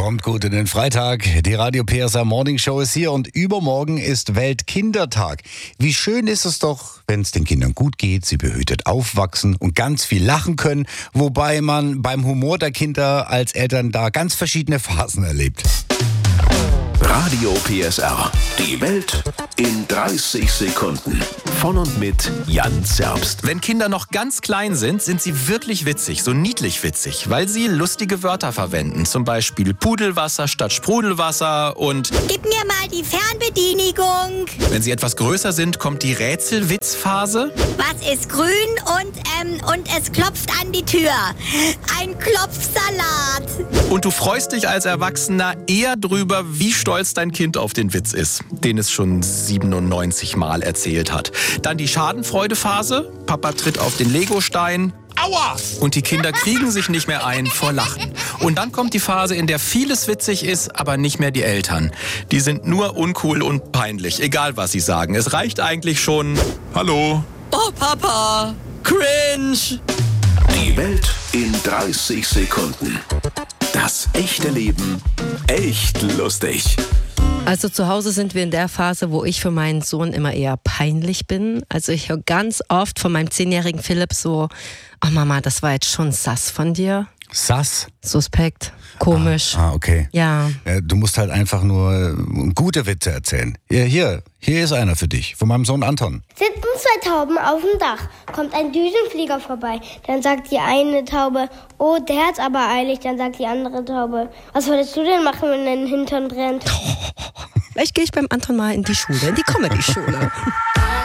Kommt gut in den Freitag. Die Radio PSR Morning Show ist hier und übermorgen ist Weltkindertag. Wie schön ist es doch, wenn es den Kindern gut geht, sie behütet aufwachsen und ganz viel lachen können, wobei man beim Humor der Kinder als Eltern da ganz verschiedene Phasen erlebt. Radio PSR. Die Welt in 30 Sekunden. Von und mit Jan Zerbst. Wenn Kinder noch ganz klein sind, sind sie wirklich witzig, so niedlich witzig, weil sie lustige Wörter verwenden. Zum Beispiel Pudelwasser statt Sprudelwasser und Gib mir mal die Fernbedienigung. wenn sie etwas größer sind, kommt die Rätselwitzphase. Was ist grün und es klopft an die Tür? Ein Klopfsalat. Und du freust dich als Erwachsener eher drüber, wie stolz dein Kind auf den Witz ist, den es schon 97 Mal erzählt hat. Dann die Schadenfreudephase. Papa tritt auf den Legostein. Aua! Und die Kinder kriegen sich nicht mehr ein vor Lachen. Und dann kommt die Phase, in der vieles witzig ist, aber nicht mehr die Eltern. Die sind nur uncool und peinlich, egal was sie sagen. Es reicht eigentlich schon: Hallo. Oh, Papa. Cringe. Die Welt in 30 Sekunden. Das echte Leben echt lustig. Also zu Hause sind wir in der Phase, wo ich für meinen Sohn immer eher peinlich bin. Also ich höre ganz oft von meinem 10-jährigen Philipp so: Oh Mama, das war jetzt schon sass von dir. Sass? Suspekt. Komisch. Okay. Ja. Du musst halt einfach nur gute Witze erzählen. Hier ist einer für dich, von meinem Sohn Anton. Sitzen zwei Tauben auf dem Dach, kommt ein Düsenflieger vorbei. Dann sagt die eine Taube: Oh, der hat's aber eilig. Dann sagt die andere Taube: Was würdest du denn machen, wenn dein Hintern brennt? Vielleicht gehe ich beim Anton mal in die Schule, in die Comedy-Schule.